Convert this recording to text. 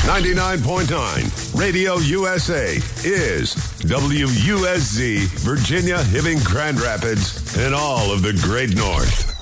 99.9 Radio USA is WUSZ, Virginia, Hibbing, Grand Rapids, and all of the Great North.